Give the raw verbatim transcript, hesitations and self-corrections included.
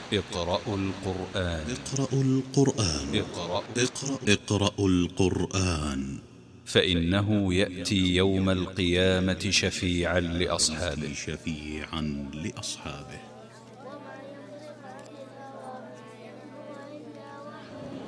اقرأوا القرآن. اقرأوا القرآن. اقرأوا اقرأ اقرأوا القرآن، فإنه يأتي يوم القيامة شفيعا لأصحابه شفيعا لأصحابه.